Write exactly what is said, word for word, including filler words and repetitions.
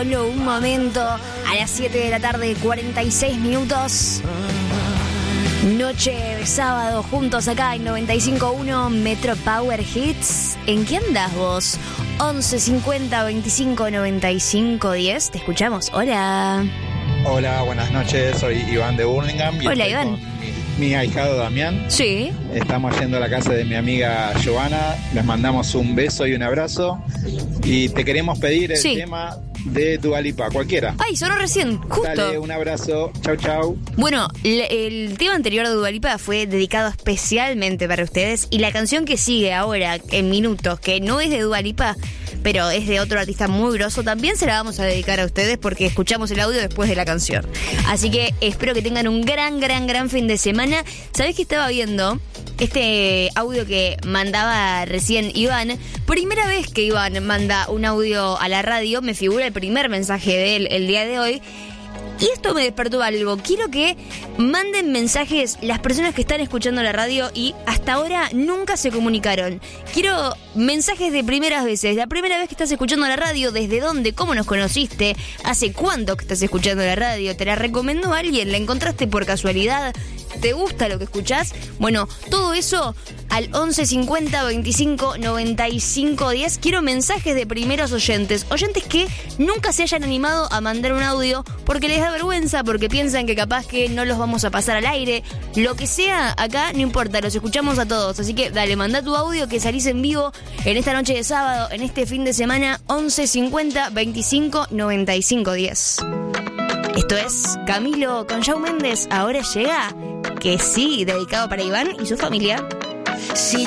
solo un momento. A las siete de la tarde, cuarenta y seis minutos. Noche de sábado, juntos acá en noventa y cinco punto uno Metro Power Hits. ¿En qué andás vos? once cincuenta veinticinco noventa y cinco diez. Te escuchamos. Hola. Hola, buenas noches. Soy Iván de Burlingame. Y Hola, estoy Iván. con Mi, mi ahijado Damián. Sí. Estamos yendo a la casa de mi amiga Giovanna. Les mandamos un beso y un abrazo. Y te queremos pedir el Sí. tema de Dua Lipa, cualquiera. Ay, sonó recién, justo. Dale, un abrazo. Chau, chau. Bueno, le- el tema anterior de Dua Lipa fue dedicado especialmente para ustedes. Y la canción que sigue ahora, en minutos, que no es de Dua Lipa, pero es de otro artista muy grosso, también se la vamos a dedicar a ustedes porque escuchamos el audio después de la canción. Así que espero que tengan un gran, gran, gran fin de semana. ¿Sabés que estaba viendo este audio que mandaba recién Iván? Primera vez que Iván manda un audio a la radio, me figura el primer mensaje de él el día de hoy. Y esto me despertó algo. Quiero que manden mensajes las personas que están escuchando la radio y hasta ahora nunca se comunicaron. Quiero mensajes de primeras veces. La primera vez que estás escuchando la radio, ¿desde dónde? ¿Cómo nos conociste? ¿Hace cuánto que estás escuchando la radio? ¿Te la recomendó alguien? ¿La encontraste por casualidad? ¿Te gusta lo que escuchás? Bueno, todo eso al once cincuenta veinticinco noventa y cinco diez. Quiero mensajes de primeros oyentes. Oyentes que nunca se hayan animado a mandar un audio porque les da vergüenza, porque piensan que capaz que no los vamos a pasar al aire. Lo que sea, acá no importa, los escuchamos a todos. Así que dale, manda tu audio que salís en vivo en esta noche de sábado, en este fin de semana. Once cincuenta veinticinco noventa y cinco diez. Esto es Camilo con Shawn Mendes. Ahora llega, que sí, dedicado para Iván y su familia. Si